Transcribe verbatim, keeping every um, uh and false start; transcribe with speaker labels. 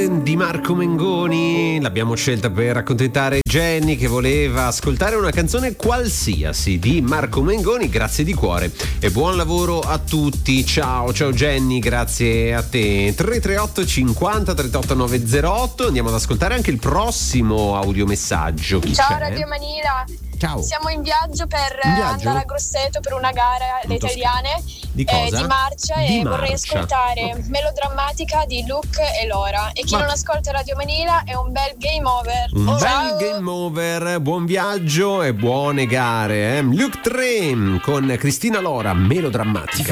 Speaker 1: Luke di Marco Mengoni, l'abbiamo scelta per accontentare Jenny che voleva ascoltare una canzone qualsiasi di Marco Mengoni. Grazie di cuore e buon lavoro a tutti. Ciao, ciao Jenny, grazie a te. tre tre otto cinquanta trentotto nove zero otto. Andiamo ad ascoltare anche il prossimo audiomessaggio. Chi
Speaker 2: ciao
Speaker 1: c'è?
Speaker 2: Radio Manila.
Speaker 1: Ciao.
Speaker 2: Siamo in viaggio per
Speaker 1: in viaggio?
Speaker 2: andare a Grosseto per una gara le italiane
Speaker 1: di, cosa?
Speaker 2: Eh, di marcia
Speaker 1: di
Speaker 2: e
Speaker 1: marcia.
Speaker 2: vorrei ascoltare okay. Melodrammatica di Luke e Lora. E chi Ma... non ascolta Radio Manila è un bel game over.
Speaker 1: Un
Speaker 2: oh,
Speaker 1: bel
Speaker 2: ciao.
Speaker 1: game over, buon viaggio e buone gare. Eh? Luke tre con Cristina Lora, Melodrammatica.